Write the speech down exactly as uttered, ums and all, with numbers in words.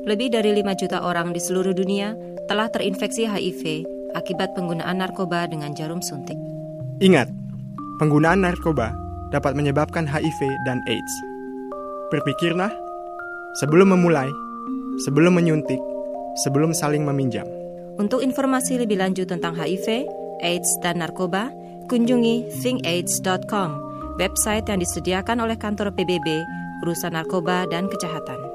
lebih dari lima juta orang di seluruh dunia telah terinfeksi H I V akibat penggunaan narkoba dengan jarum suntik. Ingat, penggunaan narkoba dapat menyebabkan H I V dan AIDS. Berpikirlah sebelum memulai, sebelum menyuntik, sebelum saling meminjam. Untuk informasi lebih lanjut tentang H I V, AIDS, dan narkoba, kunjungi think aids dot com, website yang disediakan oleh kantor P B B, urusan narkoba dan kejahatan.